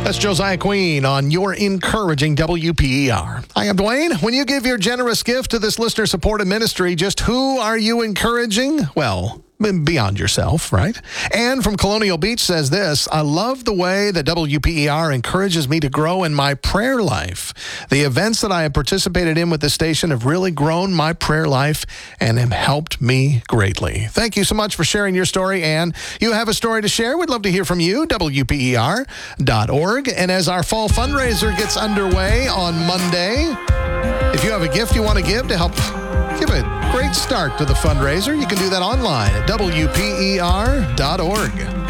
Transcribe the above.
That's Josiah Queen on your encouraging WPER. Hi, I'm Dwayne. When you give your generous gift to this listener-supported ministry, just who are you encouraging? Well, beyond yourself, right? Anne from Colonial Beach says this: I love the way that WPER encourages me to grow in my prayer life. The events that I have participated in with the station have really grown my prayer life and have helped me greatly. Thank you so much for sharing your story, Anne. You have a story to share? We'd love to hear from you, WPER.org. And as our fall fundraiser gets underway on Monday, if you have a gift you want to give to help give a great start to the fundraiser, you can do that online at WPER.org.